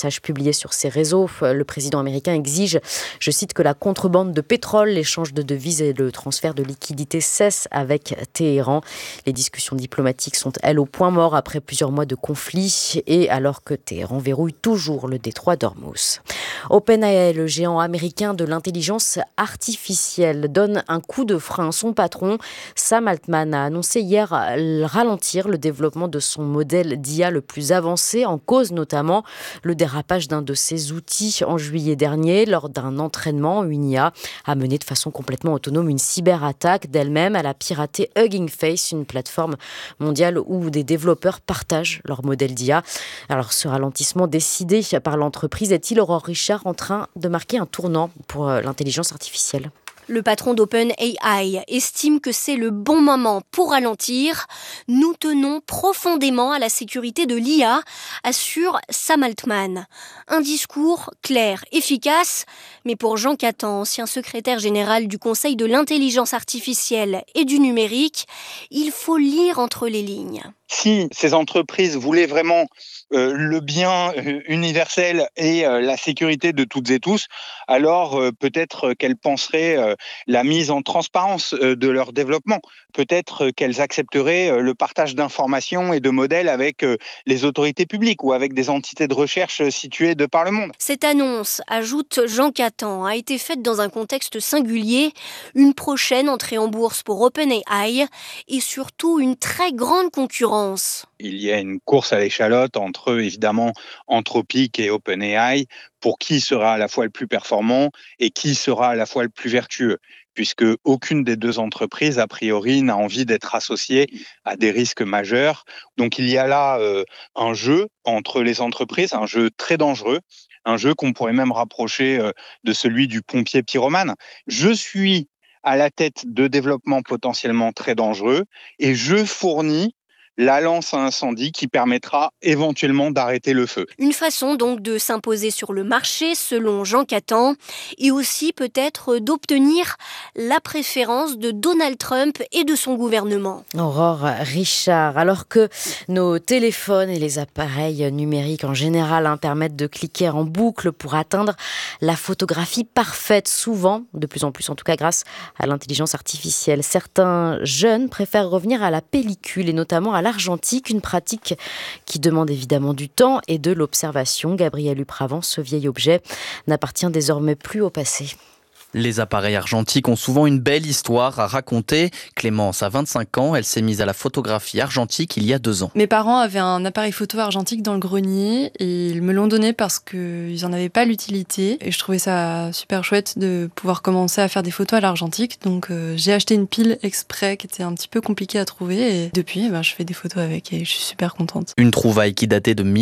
message publié sur ses réseaux. Le président américain exige, je cite, que la contrebande de pétrole, l'échange de devises et le transfert de liquidités cessent avec Téhéran. Les discussions diplomatiques sont, elles, au point mort après plusieurs mois de conflit et alors que Téhéran verrouille toujours le détroit d'Ormuz. OpenAI, le géant américain de l'intelligence artificielle, donne un coup de frein. Son patron, Sam Altman, a annoncé hier ralentir le développement de son modèle d'IA le plus avancé, en cause notamment le dérapage d'un de ses outils en juillet dernier. Lors d'un entraînement, une IA a mené de façon complètement autonome une cyberattaque d'elle-même. Elle a piraté Hugging Face, une plateforme mondiale où des développeurs partagent leur modèle d'IA. Alors, ce ralentissement décidé par l'entreprise est-il, Aurore Richard, en train de marquer un tournant pour l'intelligence artificielle ? Le patron d'OpenAI estime que c'est le bon moment pour ralentir. Nous tenons profondément à la sécurité de l'IA, assure Sam Altman. Un discours clair, efficace, mais pour Jean Catan, ancien secrétaire général du Conseil de l'intelligence artificielle et du numérique, il faut lire entre les lignes. Si ces entreprises voulaient vraiment le bien universel et la sécurité de toutes et tous, alors peut-être qu'elles penseraient la mise en transparence de leur développement. Peut-être qu'elles accepteraient le partage d'informations et de modèles avec les autorités publiques ou avec des entités de recherche situées de par le monde. Cette annonce, ajoute Jean Catan, a été faite dans un contexte singulier, une prochaine entrée en bourse pour OpenAI et surtout une très grande concurrence. Il y a une course à l'échalote entre, évidemment, Anthropic et OpenAI pour qui sera à la fois le plus performant et qui sera à la fois le plus vertueux, puisque aucune des deux entreprises, a priori, n'a envie d'être associée à des risques majeurs. Donc il y a là un jeu entre les entreprises, un jeu très dangereux, un jeu qu'on pourrait même rapprocher de celui du pompier pyromane. Je suis à la tête de développements potentiellement très dangereux et je fournis la lance à incendie qui permettra éventuellement d'arrêter le feu. Une façon donc de s'imposer sur le marché selon Jean Catan et aussi peut-être d'obtenir la préférence de Donald Trump et de son gouvernement. Aurore Richard, alors que nos téléphones et les appareils numériques en général permettent de cliquer en boucle pour atteindre la photographie parfaite, souvent, de plus en plus en tout cas grâce à l'intelligence artificielle. Certains jeunes préfèrent revenir à la pellicule et notamment à l'argentique, une pratique qui demande évidemment du temps et de l'observation. Gabriel Upravant, ce vieil objet n'appartient désormais plus au passé. Les appareils argentiques ont souvent une belle histoire à raconter. Clémence a 25 ans, elle s'est mise à la photographie argentique il y a 2 ans. Mes parents avaient un appareil photo argentique dans le grenier et ils me l'ont donné parce qu'ils n'en avaient pas l'utilité. Et je trouvais ça super chouette de pouvoir commencer à faire des photos à l'argentique. Donc j'ai acheté une pile exprès qui était un petit peu compliquée à trouver. Et depuis, je fais des photos avec et je suis super contente. Une trouvaille qui datait de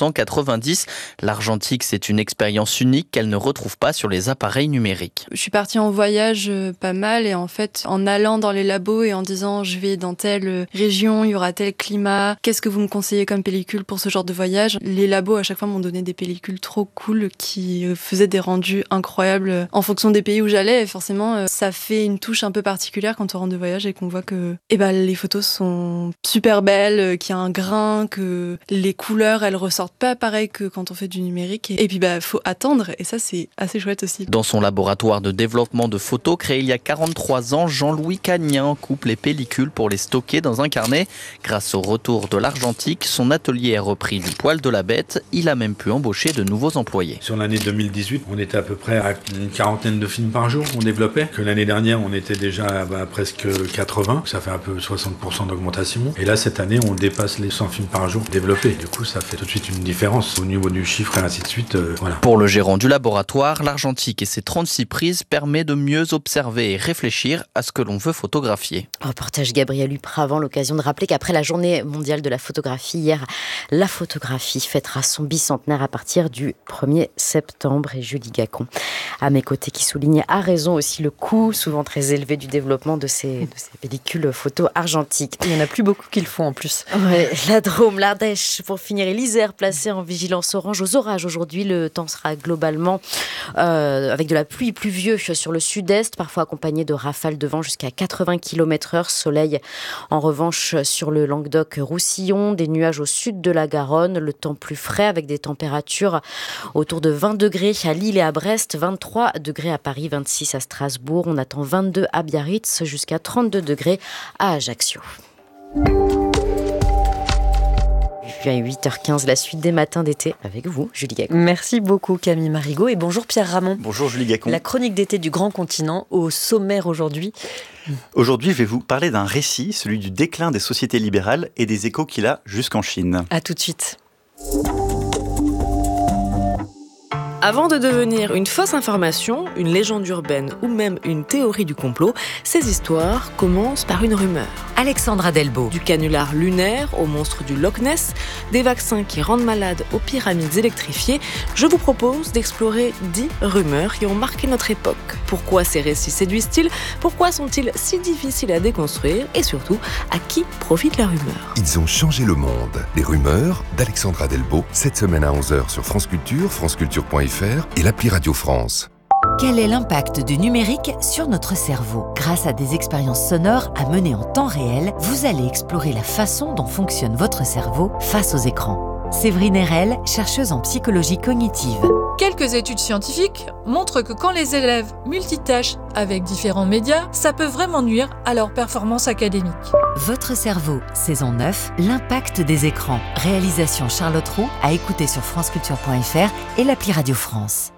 1990. L'argentique, c'est une expérience unique qu'elle ne retrouve pas sur les appareils numériques. Je suis partie en voyage pas mal et en fait, en allant dans les labos et en disant je vais dans telle région, il y aura tel climat, qu'est-ce que vous me conseillez comme pellicule pour ce genre de voyage ? Les labos à chaque fois m'ont donné des pellicules trop cool qui faisaient des rendus incroyables en fonction des pays où j'allais et forcément ça fait une touche un peu particulière quand on rentre de voyage et qu'on voit que les photos sont super belles, qu'il y a un grain, que les couleurs elles ressortent pas pareil que quand on fait du numérique et puis faut attendre et ça c'est assez chouette aussi. Dans son laboratoire de développement de photos créé il y a 43 ans, Jean-Louis Cagnin coupe les pellicules pour les stocker dans un carnet. Grâce au retour de l'argentique, son atelier a repris du poil de la bête. Il a même pu embaucher de nouveaux employés. Sur l'année 2018, on était à peu près à une quarantaine de films par jour qu'on développait. Que l'année dernière, on était déjà à presque 80. Ça fait un peu 60% d'augmentation. Et là, cette année, on dépasse les 100 films par jour développés. Du coup, ça fait tout de suite une différence au niveau du chiffre et ainsi de suite. Voilà. Pour le gérant du laboratoire, l'argentique et ses 36 prises permet de mieux observer et réfléchir à ce que l'on veut photographier. Reportage Gabriel Upravant, l'occasion de rappeler qu'après la journée mondiale de la photographie, hier, la photographie fêtera son bicentenaire à partir du 1er septembre. Et Julie Gacon, à mes côtés, qui souligne à raison aussi le coût souvent très élevé du développement de ces pellicules photo argentiques. Il n'y en a plus beaucoup qui le font en plus. Ouais, la Drôme, l'Ardèche, pour finir, et l'Isère placée en vigilance orange aux orages. Aujourd'hui, le temps sera globalement avec de la pluie pluvieuse pluvieux sur le sud-est, parfois accompagné de rafales de vent jusqu'à 80 km/h. Soleil en revanche sur le Languedoc-Roussillon, des nuages au sud de la Garonne, le temps plus frais avec des températures autour de 20 degrés à Lille et à Brest, 23 degrés à Paris, 26 à Strasbourg. On attend 22 à Biarritz jusqu'à 32 degrés à Ajaccio. Puis à 8h15, la suite des matins d'été avec vous, Julie Gacon. Merci beaucoup Camille Marigot et bonjour Pierre Ramon. Bonjour Julie Gacon. La chronique d'été du Grand Continent au sommaire aujourd'hui. Aujourd'hui, je vais vous parler d'un récit, celui du déclin des sociétés libérales et des échos qu'il a jusqu'en Chine. À tout de suite. Avant de devenir une fausse information, une légende urbaine ou même une théorie du complot, ces histoires commencent par une rumeur. Alexandra Delbo. Du canular lunaire au monstre du Loch Ness, des vaccins qui rendent malades aux pyramides électrifiées, je vous propose d'explorer 10 rumeurs qui ont marqué notre époque. Pourquoi ces récits séduisent-ils ? Pourquoi sont-ils si difficiles à déconstruire ? Et surtout, à qui profite la rumeur ? Ils ont changé le monde. Les rumeurs d'Alexandra Delbo, cette semaine à 11h sur France Culture, franceculture.fr et l'appli Radio France. Quel est l'impact du numérique sur notre cerveau ? Grâce à des expériences sonores à mener en temps réel, vous allez explorer la façon dont fonctionne votre cerveau face aux écrans. Séverine Erel, chercheuse en psychologie cognitive. Quelques études scientifiques montrent que quand les élèves multitâchent avec différents médias, ça peut vraiment nuire à leur performance académique. Votre cerveau, saison 9, l'impact des écrans. Réalisation Charlotte Roux, à écouter sur franceculture.fr et l'appli Radio France.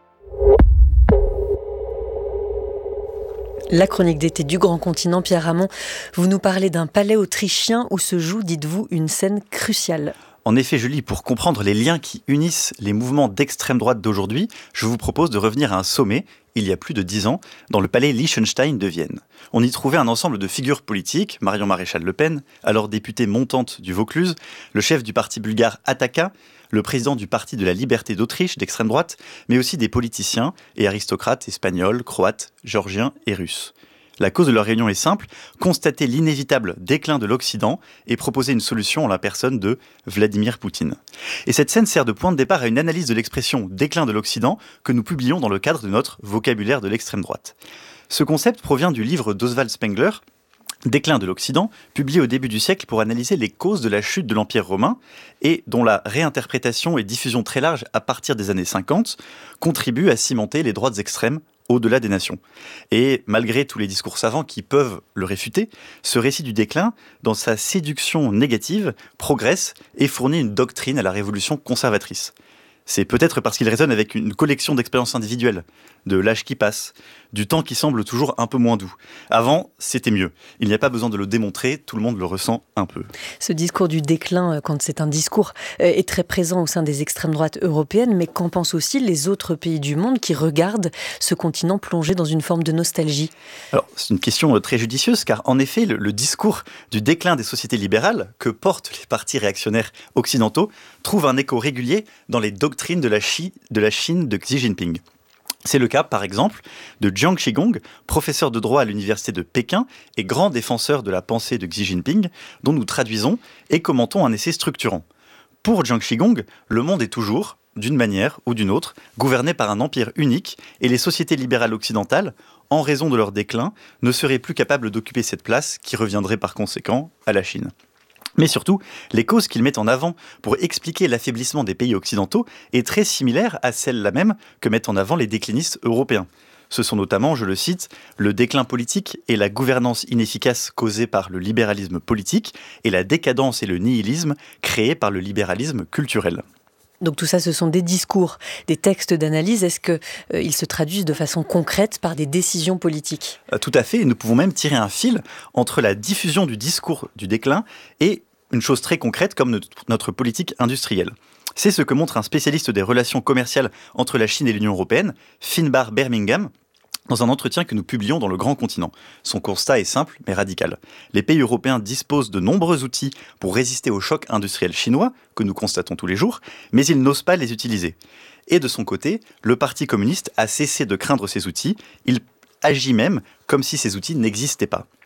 La chronique d'été du Grand Continent, Pierre Ramon, vous nous parlez d'un palais autrichien où se joue, dites-vous, une scène cruciale. En effet, Julie, pour comprendre les liens qui unissent les mouvements d'extrême droite d'aujourd'hui, je vous propose de revenir à un sommet, il y a plus de 10 ans, dans le palais Liechtenstein de Vienne. On y trouvait un ensemble de figures politiques, Marion Maréchal Le Pen, alors députée montante du Vaucluse, le chef du parti bulgare Ataka, le président du Parti de la Liberté d'Autriche d'extrême droite, mais aussi des politiciens et aristocrates espagnols, croates, géorgiens et russes. La cause de leur réunion est simple, constater l'inévitable déclin de l'Occident et proposer une solution en la personne de Vladimir Poutine. Et cette scène sert de point de départ à une analyse de l'expression « déclin de l'Occident » que nous publions dans le cadre de notre vocabulaire de l'extrême droite. Ce concept provient du livre d'Oswald Spengler, Déclin de l'Occident, publié au début du siècle pour analyser les causes de la chute de l'Empire romain et dont la réinterprétation et diffusion très large à partir des années 50 contribue à cimenter les droites extrêmes au-delà des nations. Et malgré tous les discours savants qui peuvent le réfuter, ce récit du déclin, dans sa séduction négative, progresse et fournit une doctrine à la révolution conservatrice. C'est peut-être parce qu'il résonne avec une collection d'expériences individuelles, de l'âge qui passe, du temps qui semble toujours un peu moins doux. Avant, c'était mieux. Il n'y a pas besoin de le démontrer, tout le monde le ressent un peu. Ce discours du déclin, quand c'est un discours, est très présent au sein des extrêmes droites européennes, mais qu'en pensent aussi les autres pays du monde qui regardent ce continent plongé dans une forme de nostalgie ? Alors, c'est une question très judicieuse, car en effet, le discours du déclin des sociétés libérales que portent les partis réactionnaires occidentaux trouve un écho régulier dans les doctrines de la Chine de Xi Jinping. C'est le cas, par exemple, de Jiang Qigong, professeur de droit à l'université de Pékin et grand défenseur de la pensée de Xi Jinping, dont nous traduisons et commentons un essai structurant. Pour Jiang Qigong, le monde est toujours, d'une manière ou d'une autre, gouverné par un empire unique et les sociétés libérales occidentales, en raison de leur déclin, ne seraient plus capables d'occuper cette place qui reviendrait par conséquent à la Chine. Mais surtout, les causes qu'il met en avant pour expliquer l'affaiblissement des pays occidentaux est très similaire à celle-là même que mettent en avant les déclinistes européens. Ce sont notamment, je le cite, le déclin politique et la gouvernance inefficace causée par le libéralisme politique et la décadence et le nihilisme créés par le libéralisme culturel. Donc tout ça, ce sont des discours, des textes d'analyse. Est-ce qu'ils se traduisent de façon concrète par des décisions politiques ? Tout à fait, et nous pouvons même tirer un fil entre la diffusion du discours du déclin et une chose très concrète comme notre politique industrielle. C'est ce que montre un spécialiste des relations commerciales entre la Chine et l'Union européenne, Finbar Birmingham, dans un entretien que nous publions dans le Grand Continent. Son constat est simple mais radical. Les pays européens disposent de nombreux outils pour résister au choc industriel chinois, que nous constatons tous les jours, mais ils n'osent pas les utiliser. Et de son côté, le Parti communiste a cessé de craindre ces outils, il agit même comme si ces outils n'existaient pas.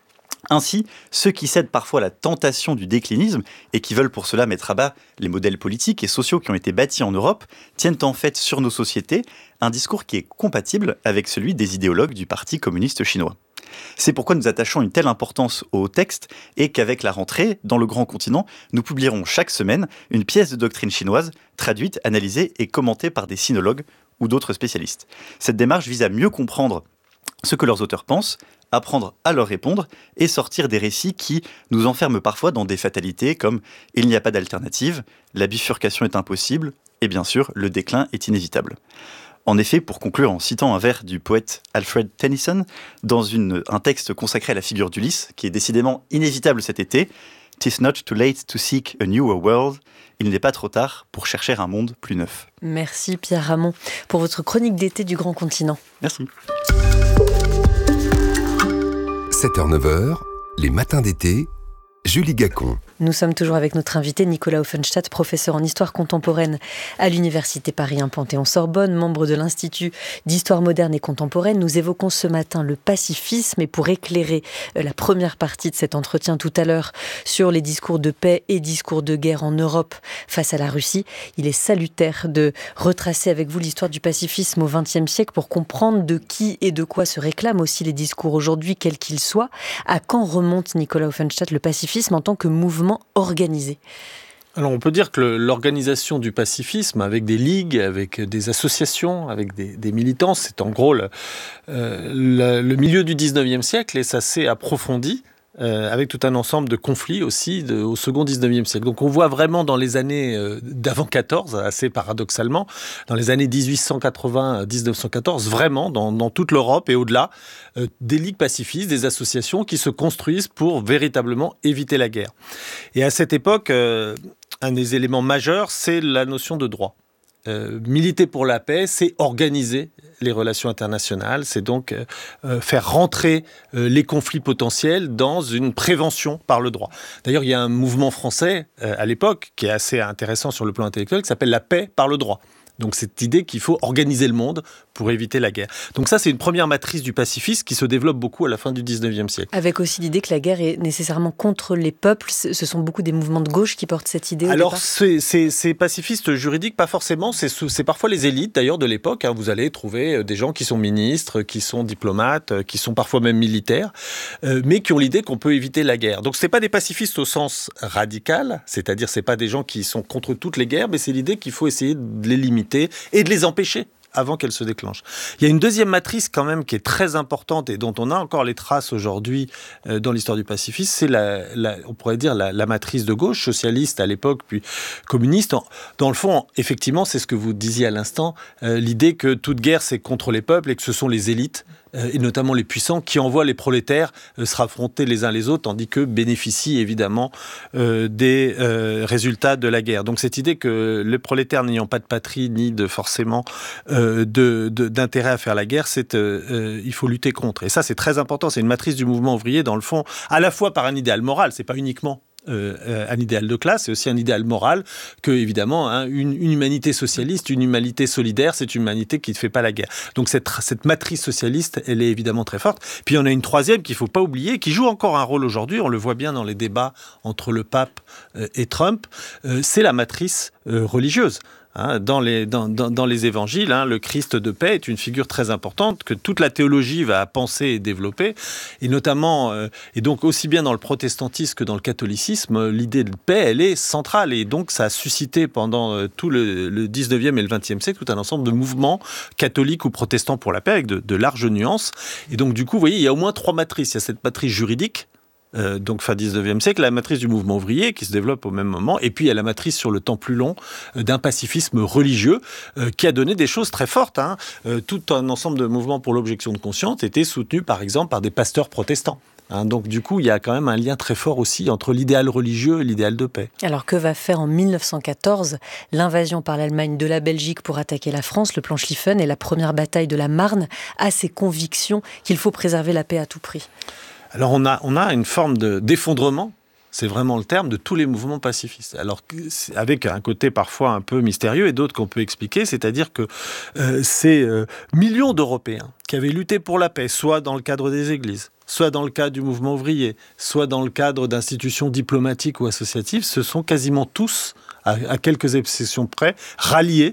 Ainsi, ceux qui cèdent parfois à la tentation du déclinisme et qui veulent pour cela mettre à bas les modèles politiques et sociaux qui ont été bâtis en Europe tiennent en fait sur nos sociétés un discours qui est compatible avec celui des idéologues du Parti communiste chinois. C'est pourquoi nous attachons une telle importance au texte et qu'avec la rentrée, dans le grand continent, nous publierons chaque semaine une pièce de doctrine chinoise traduite, analysée et commentée par des sinologues ou d'autres spécialistes. Cette démarche vise à mieux comprendre ce que leurs auteurs pensent, apprendre à leur répondre et sortir des récits qui nous enferment parfois dans des fatalités comme « il n'y a pas d'alternative »,« la bifurcation est impossible » et bien sûr « le déclin est inévitable ». En effet, pour conclure en citant un vers du poète Alfred Tennyson, dans un texte consacré à la figure d'Ulysse, qui est décidément inévitable cet été, « 'Tis not too late to seek a newer world », il n'est pas trop tard pour chercher un monde plus neuf. Merci Pierre Ramon pour votre chronique d'été du Grand Continent. Merci. 7h-9h, les matins d'été, Julie Gacon. Nous sommes toujours avec notre invité Nicolas Offenstadt, professeur en histoire contemporaine à l'Université Paris 1 Panthéon-Sorbonne, membre de l'Institut d'histoire moderne et contemporaine. Nous évoquons ce matin le pacifisme et pour éclairer la première partie de cet entretien tout à l'heure sur les discours de paix et discours de guerre en Europe face à la Russie, il est salutaire de retracer avec vous l'histoire du pacifisme au XXe siècle pour comprendre de qui et de quoi se réclament aussi les discours aujourd'hui, quels qu'ils soient. À quand remonte, Nicolas Offenstadt, le pacifisme en tant que mouvement organisé? Alors on peut dire que l'organisation du pacifisme avec des ligues, avec des associations, avec des militants, c'est en gros le milieu du 19e siècle et ça s'est approfondi avec tout un ensemble de conflits aussi au second 19e siècle. Donc on voit vraiment dans les années d'avant 14, assez paradoxalement, dans les années 1880-1914, vraiment dans toute l'Europe et au-delà, des ligues pacifistes, des associations qui se construisent pour véritablement éviter la guerre. Et à cette époque, un des éléments majeurs, c'est la notion de droit. Militer pour la paix, c'est organiser les relations internationales, c'est donc faire rentrer les conflits potentiels dans une prévention par le droit. D'ailleurs, il y a un mouvement français à l'époque qui est assez intéressant sur le plan intellectuel qui s'appelle la paix par le droit. Donc cette idée qu'il faut organiser le monde pour éviter la guerre. Donc ça, c'est une première matrice du pacifisme qui se développe beaucoup à la fin du 19e siècle. Avec aussi l'idée que la guerre est nécessairement contre les peuples. Ce sont beaucoup des mouvements de gauche qui portent cette idée au Alors, départ. ces pacifistes juridiques, pas forcément. C'est parfois les élites, d'ailleurs, de l'époque. Vous allez trouver des gens qui sont ministres, qui sont diplomates, qui sont parfois même militaires, mais qui ont l'idée qu'on peut éviter la guerre. Donc, c'est pas des pacifistes au sens radical, c'est-à-dire c'est pas des gens qui sont contre toutes les guerres, mais c'est l'idée qu'il faut essayer de les limiter et de les empêcher avant qu'elles se déclenchent. Il y a une deuxième matrice quand même qui est très importante et dont on a encore les traces aujourd'hui dans l'histoire du pacifisme, c'est on pourrait dire la matrice de gauche, socialiste à l'époque, puis communiste. Dans le fond, effectivement, c'est ce que vous disiez à l'instant, l'idée que toute guerre c'est contre les peuples et que ce sont les élites et notamment les puissants, qui envoient les prolétaires se affronter les uns les autres, tandis qu'eux bénéficient évidemment des résultats de la guerre. Donc cette idée que les prolétaires n'ayant pas de patrie ni forcément d'intérêt à faire la guerre, il faut lutter contre. Et ça, c'est très important. C'est une matrice du mouvement ouvrier, dans le fond, à la fois par un idéal moral, c'est pas uniquement un idéal de classe, c'est aussi un idéal moral que, évidemment, une humanité socialiste, une humanité solidaire, c'est une humanité qui ne fait pas la guerre. Donc cette matrice socialiste, elle est évidemment très forte. Puis il y en a une troisième qu'il ne faut pas oublier, qui joue encore un rôle aujourd'hui, on le voit bien dans les débats entre le pape et Trump, c'est la matrice religieuse. Dans les évangiles, le Christ de paix est une figure très importante que toute la théologie va penser et développer, et notamment, et donc aussi bien dans le protestantisme que dans le catholicisme, l'idée de paix, elle est centrale, et donc ça a suscité pendant tout le 19e et le 20e siècle tout un ensemble de mouvements catholiques ou protestants pour la paix avec de larges nuances, et donc du coup, vous voyez, il y a au moins trois matrices. Il y a cette matrice juridique, donc fin 19e siècle, la matrice du mouvement ouvrier qui se développe au même moment, et puis il y a la matrice sur le temps plus long d'un pacifisme religieux qui a donné des choses très fortes. Tout un ensemble de mouvements pour l'objection de conscience étaient soutenus par exemple par des pasteurs protestants. Donc du coup, il y a quand même un lien très fort aussi entre l'idéal religieux et l'idéal de paix. Alors que va faire en 1914 l'invasion par l'Allemagne de la Belgique pour attaquer la France, le plan Schlieffen et la première bataille de la Marne, à ses convictions qu'il faut préserver la paix à tout prix? Alors on a une forme d'effondrement, c'est vraiment le terme, de tous les mouvements pacifistes. Alors avec un côté parfois un peu mystérieux et d'autres qu'on peut expliquer, c'est-à-dire que ces millions d'Européens qui avaient lutté pour la paix, soit dans le cadre des églises, soit dans le cadre du mouvement ouvrier, soit dans le cadre d'institutions diplomatiques ou associatives, se sont quasiment tous, à quelques exceptions près, ralliés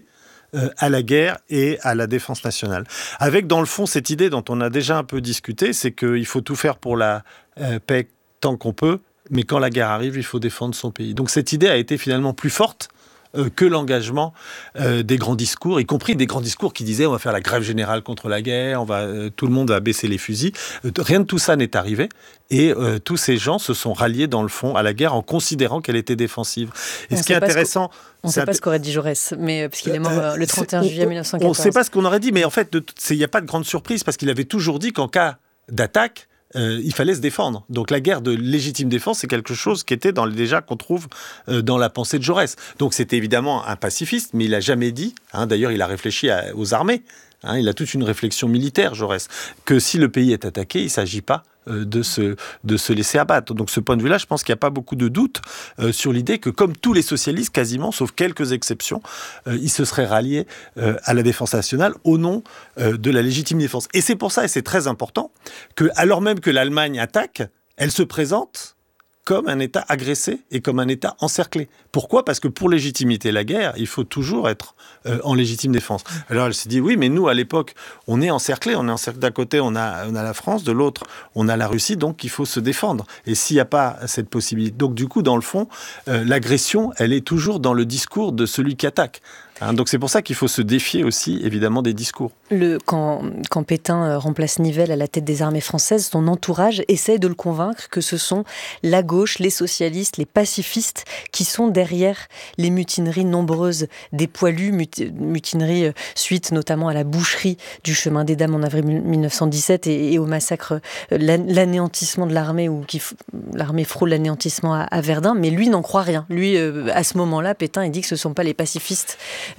à la guerre et à la défense nationale. Avec, dans le fond, cette idée dont on a déjà un peu discuté, c'est qu'il faut tout faire pour la paix tant qu'on peut, mais quand la guerre arrive, il faut défendre son pays. Donc cette idée a été finalement plus forte que l'engagement des grands discours, y compris des grands discours qui disaient on va faire la grève générale contre la guerre, tout le monde va baisser les fusils. Rien de tout ça n'est arrivé et tous ces gens se sont ralliés dans le fond à la guerre en considérant qu'elle était défensive. Et ce qui est intéressant... On ne sait pas ce qu'aurait dit Jaurès, mais parce qu'il est mort le 31 juillet 1914. On ne sait pas ce qu'on aurait dit, mais en fait, il n'y a pas de grande surprise parce qu'il avait toujours dit qu'en cas d'attaque, il fallait se défendre. Donc la guerre de légitime défense, c'est quelque chose qui était déjà qu'on trouve dans la pensée de Jaurès. Donc c'était évidemment un pacifiste, mais il n'a jamais dit, d'ailleurs il a réfléchi aux armées, il a toute une réflexion militaire, Jaurès, que si le pays est attaqué, il ne s'agit pas de se laisser abattre. Donc ce point de vue-là, je pense qu'il n'y a pas beaucoup de doute sur l'idée que comme tous les socialistes, quasiment, sauf quelques exceptions, ils se seraient ralliés à la défense nationale au nom de la légitime défense. Et c'est pour ça, et c'est très important, que alors même que l'Allemagne attaque, elle se présente comme un État agressé et comme un État encerclé. Pourquoi ? Parce que pour légitimiter la guerre, il faut toujours être en légitime défense. Alors elle s'est dit, oui, mais nous, à l'époque, on est encerclé. On est encerclé d'un côté, on a la France, de l'autre, on a la Russie, donc il faut se défendre. Et s'il n'y a pas cette possibilité... Donc du coup, dans le fond, l'agression, elle est toujours dans le discours de celui qui attaque. Donc c'est pour ça qu'il faut se défier aussi, évidemment, des discours. Quand Pétain remplace Nivelle à la tête des armées françaises, son entourage essaie de le convaincre que ce sont la gauche, les socialistes, les pacifistes qui sont derrière les mutineries nombreuses des poilus, mutineries suite notamment à la boucherie du chemin des Dames en avril 1917 et au massacre, l'anéantissement de l'armée, l'armée frôle l'anéantissement à Verdun, mais lui n'en croit rien. Lui, à ce moment-là, Pétain, il dit que ce ne sont pas les pacifistes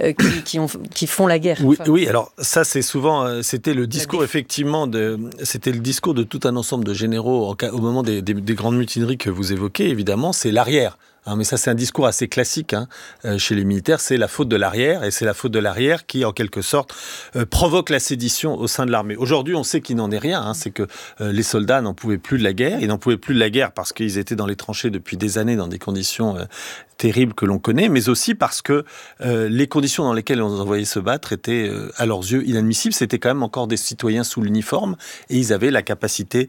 qui font la guerre. Oui, alors ça c'est souvent, c'était le discours effectivement c'était le discours de tout un ensemble de généraux au moment des grandes mutineries que vous évoquez, évidemment, c'est l'arrière. Mais ça, c'est un discours assez classique chez les militaires. C'est la faute de l'arrière, et c'est la faute de l'arrière qui, en quelque sorte, provoque la sédition au sein de l'armée. Aujourd'hui, on sait qu'il n'en est rien. C'est que les soldats n'en pouvaient plus de la guerre. Ils n'en pouvaient plus de la guerre parce qu'ils étaient dans les tranchées depuis des années dans des conditions terribles que l'on connaît, mais aussi parce que les conditions dans lesquelles on les envoyait se battre étaient, à leurs yeux, inadmissibles. C'était quand même encore des citoyens sous l'uniforme, et ils avaient la capacité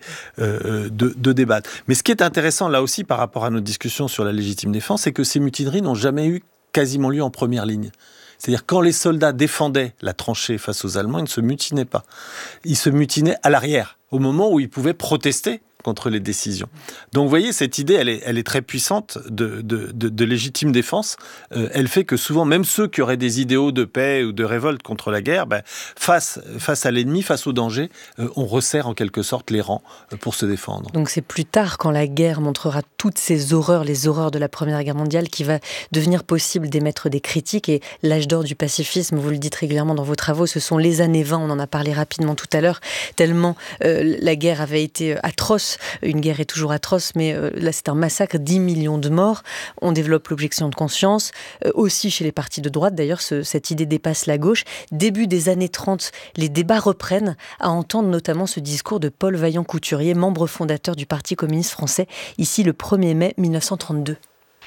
de débattre. Mais ce qui est intéressant, là aussi, par rapport à notre discussion sur la légitime défense, c'est que ces mutineries n'ont jamais eu quasiment lieu en première ligne. C'est-à-dire quand les soldats défendaient la tranchée face aux Allemands, ils ne se mutinaient pas. Ils se mutinaient à l'arrière, au moment où ils pouvaient protester contre les décisions. Donc vous voyez, cette idée, elle est très puissante de légitime défense. Elle fait que souvent, même ceux qui auraient des idéaux de paix ou de révolte contre la guerre, face à l'ennemi, face au danger, on resserre en quelque sorte les rangs pour se défendre. Donc c'est plus tard, quand la guerre montrera toutes ces horreurs, les horreurs de la Première Guerre mondiale, qu'il va devenir possible d'émettre des critiques. Et l'âge d'or du pacifisme, vous le dites régulièrement dans vos travaux, ce sont les années 20, on en a parlé rapidement tout à l'heure, tellement la guerre avait été atroce. Une guerre est toujours atroce, mais là c'est un massacre, 10 millions de morts. On développe l'objection de conscience, aussi chez les partis de droite. D'ailleurs, cette idée dépasse la gauche. Début des années 30, les débats reprennent, à entendre notamment ce discours de Paul Vaillant-Couturier, membre fondateur du Parti communiste français, ici le 1er mai 1932.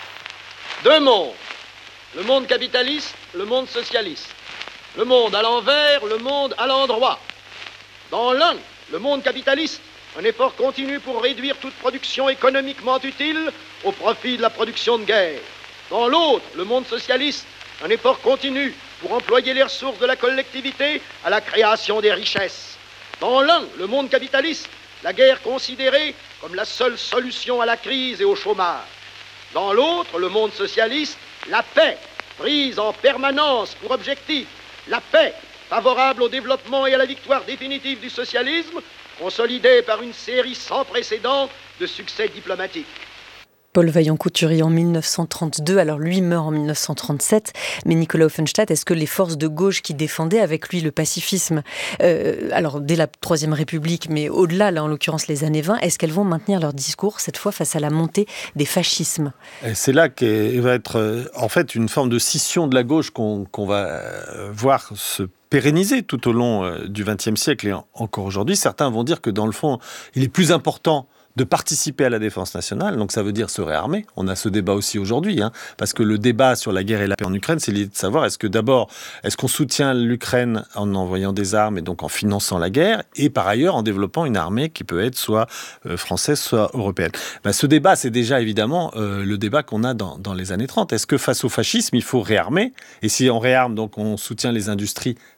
Deux mondes, le monde capitaliste, le monde socialiste. Le monde à l'envers, le monde à l'endroit. Dans l'un, le monde capitaliste, un effort continu pour réduire toute production économiquement utile au profit de la production de guerre. Dans l'autre, le monde socialiste, un effort continu pour employer les ressources de la collectivité à la création des richesses. Dans l'un, le monde capitaliste, la guerre considérée comme la seule solution à la crise et au chômage. Dans l'autre, le monde socialiste, la paix, prise en permanence pour objectif. La paix, favorable au développement et à la victoire définitive du socialisme, consolidée par une série sans précédent de succès diplomatiques. Paul Vaillant-Couturier en 1932, alors lui meurt en 1937, mais Nicolas Offenstadt, est-ce que les forces de gauche qui défendaient avec lui le pacifisme, alors dès la Troisième République, mais au-delà, là en l'occurrence les années 20, est-ce qu'elles vont maintenir leur discours, cette fois face à la montée des fascismes ? Et c'est là qu'il va être en fait une forme de scission de la gauche qu'on va voir se pérennisé tout au long du XXe siècle et encore aujourd'hui. Certains vont dire que dans le fond, il est plus important de participer à la défense nationale, donc ça veut dire se réarmer. On a ce débat aussi aujourd'hui, parce que le débat sur la guerre et la paix en Ukraine, c'est l'idée de savoir est-ce qu'on soutient l'Ukraine en envoyant des armes et donc en finançant la guerre, et par ailleurs en développant une armée qui peut être soit française, soit européenne. Ce débat, c'est déjà évidemment le débat qu'on a dans les années 30. Est-ce que face au fascisme, il faut réarmer ? Et si on réarme, donc on soutient les industries